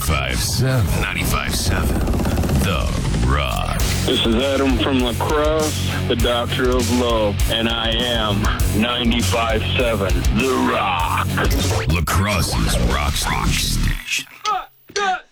95.7. 95.7. The Rock. This is Adam from La Crosse, the Doctor of Love, and I am 95.7 The Rock. La Crosse's rock station.